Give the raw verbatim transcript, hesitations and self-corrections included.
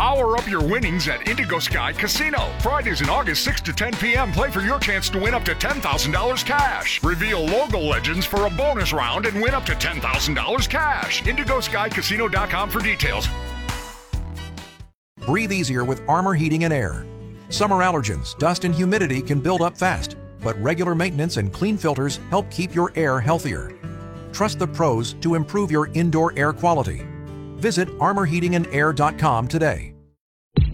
Power up your winnings at Indigo Sky Casino. Fridays in August, six to ten p.m. Play for your chance to win up to ten thousand dollars cash. Reveal logo legends for a bonus round and win up to ten thousand dollars cash. indigo sky casino dot com for details. Breathe easier with Armor Heating and Air. Summer allergens, dust, and humidity can build up fast, but regular maintenance and clean filters help keep your air healthier. Trust the pros to improve your indoor air quality. Visit armor heating and air dot com today.